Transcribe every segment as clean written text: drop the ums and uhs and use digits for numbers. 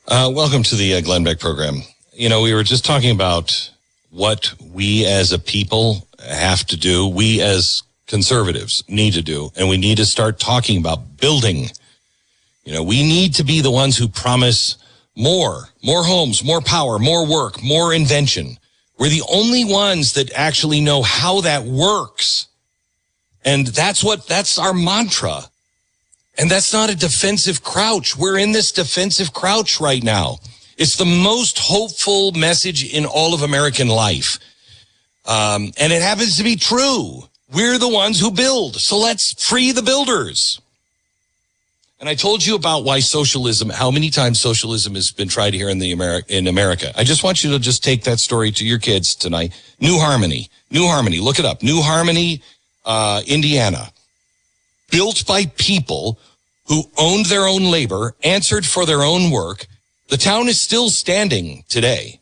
Welcome to the Glenn Beck program. You know, we were just talking about what we as a people have to do, we as conservatives need to do, and we need to start talking about building. You know, we need to be the ones who promise more homes, more power, more work, more invention. We're the only ones that actually know how that works. And that's our mantra. And that's not a defensive crouch. We're in this defensive crouch right now. It's the most hopeful message in all of American life. And it happens to be true. We're the ones who build. So let's free the builders. And I told you about why socialism, how many times socialism has been tried here in America. I just want you to just take that story to your kids tonight. New Harmony, look it up. New Harmony, Indiana. Built by people who owned their own labor, answered for their own work. The town is still standing today.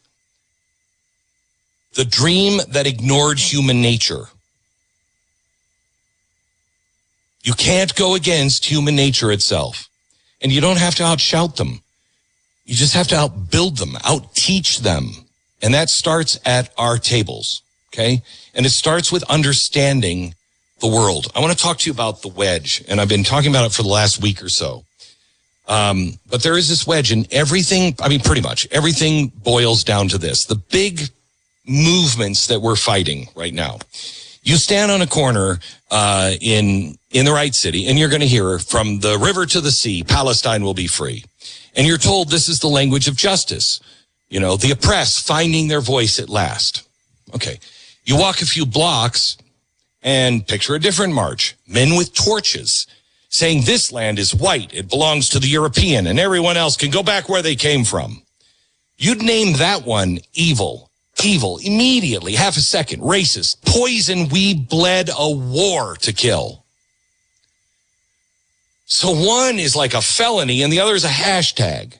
The dream that ignored human nature. You can't go against human nature itself. And you don't have to outshout them. You just have to outbuild them, outteach them. And that starts at our tables, okay? And it starts with understanding the world. I want to talk to you about the wedge, and I've been talking about it for the last week or so. But there is this wedge, and everything, I mean, pretty much everything boils down to this. The big movements that we're fighting right now. You stand on a corner in the right city, and you're going to hear, from the river to the sea, Palestine will be free. And you're told this is the language of justice. You know, the oppressed finding their voice at last. Okay. You walk a few blocks and picture a different march. Men with torches saying this land is white, it belongs to the European, and everyone else can go back where they came from. You'd name that one evil, immediately, half a second, racist, poison, we bled a war to kill. So one is like a felony and the other is a hashtag.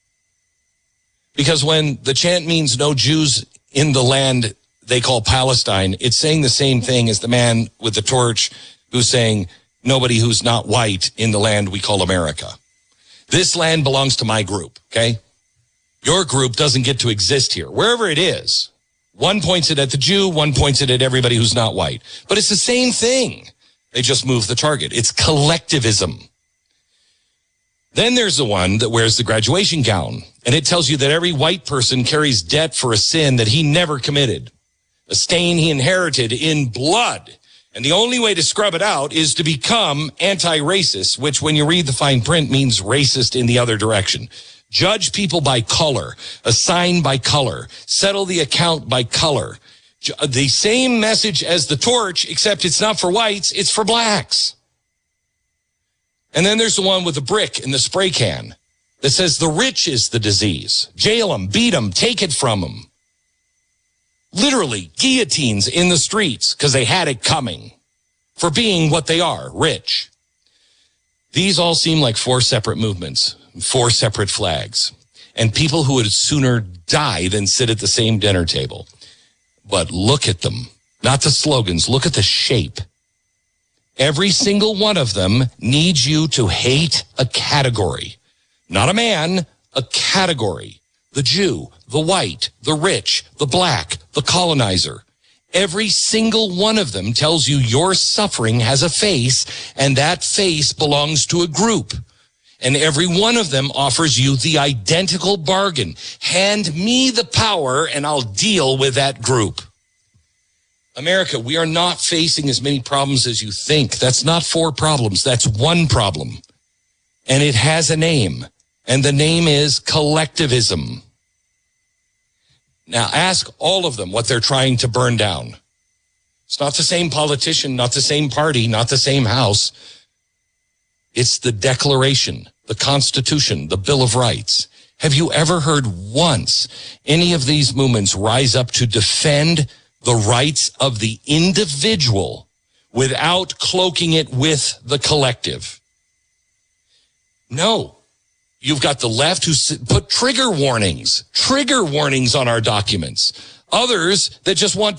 Because when the chant means no Jews in the land they call Palestine, it's saying the same thing as the man with the torch who's saying nobody who's not white in the land we call America. This land belongs to my group, okay? Your group doesn't get to exist here, wherever it is. One points it at the Jew, one points it at everybody who's not white. But it's the same thing. They just move the target. It's collectivism. Then there's the one that wears the graduation gown, and it tells you that every white person carries debt for a sin that he never committed. A stain he inherited in blood. And the only way to scrub it out is to become anti-racist, which when you read the fine print means racist in the other direction. Judge people by color, assign by color, settle the account by color. The same message as the torch, except it's not for whites, it's for blacks. And then there's the one with the brick and the spray can that says the rich is the disease. Jail them, beat them, take it from them. Literally guillotines in the streets because they had it coming for being what they are, rich. These all seem like four separate movements, four separate flags, and people who would sooner die than sit at the same dinner table. But look at them, not the slogans, look at the shape. Every single one of them needs you to hate a category, not a man, a category. The Jew, the white, the rich, the black, the colonizer. Every single one of them tells you your suffering has a face, and that face belongs to a group. And every one of them offers you the identical bargain. Hand me the power, and I'll deal with that group. America, we are not facing as many problems as you think. That's not four problems. That's one problem. And it has a name. And the name is collectivism. Now ask all of them what they're trying to burn down. It's not the same politician, not the same party, not the same house. It's the Declaration, the Constitution, the Bill of Rights. Have you ever heard once any of these movements rise up to defend the rights of the individual without cloaking it with the collective? No. You've got the left who put trigger warnings on our documents. Others that just want